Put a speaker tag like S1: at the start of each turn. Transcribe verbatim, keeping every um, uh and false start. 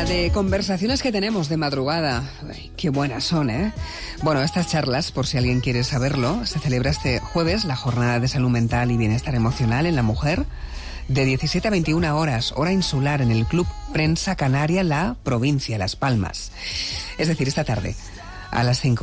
S1: hora de conversaciones que tenemos de madrugada. Ay, qué buenas son, ¿eh? Bueno, estas charlas, por si alguien quiere saberlo, se celebra este jueves la Jornada de Salud Mental y Bienestar Emocional en la Mujer, de diecisiete a veintiuna horas, hora insular, en el Club Prensa Canaria La Provincia, Las Palmas. Es decir, esta tarde, a las cinco.